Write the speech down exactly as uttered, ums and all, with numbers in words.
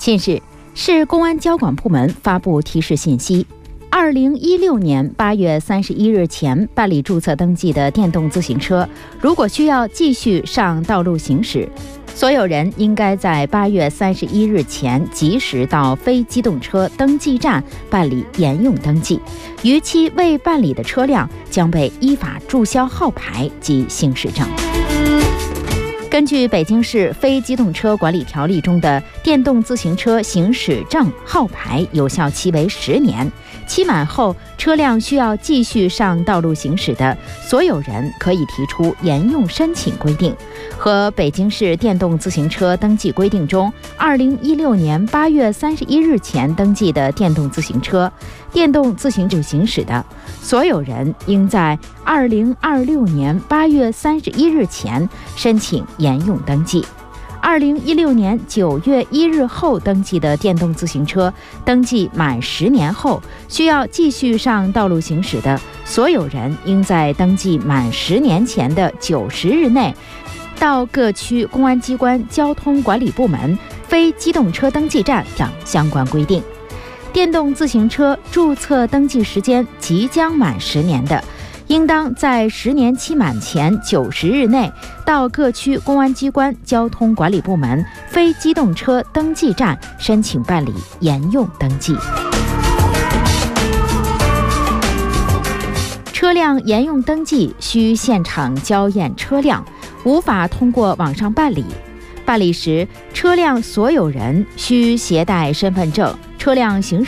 近日，市公安交管部门发布提示信息，二零一六年八月三十一日前办理注册登记的电动自行车，如果需要继续上道路行驶，所有人应该在八月三十一日前及时到非机动车登记站办理沿用登记，逾期未办理的车辆将被依法注销号牌及行驶证。根据北京市非机动车管理条例中的电动自行车行驶证号牌有效期为十年，期满后车辆需要继续上道路行驶的，所有人可以提出沿用申请规定，和北京市电动自行车登记规定中二零一六年八月三十一日前登记的电动自行车、电动自行车行驶的，所有人应在二零二六年八月三十一日前申请沿用登记。二零一六年九月一日后登记的电动自行车，登记满十年后需要继续上道路行驶的，所有人应在登记满十年前的九十日内，到各区公安机关交通管理部门、非机动车登记站等相关规定。电动自行车注册登记时间即将满十年的，应当在十年期满前九十日内，到各区公安机关交通管理部门、非机动车登记站申请办理沿用登记。车辆沿用登记需现场交验车辆，无法通过网上办理。办理时，车辆所有人需携带身份证、车辆行驶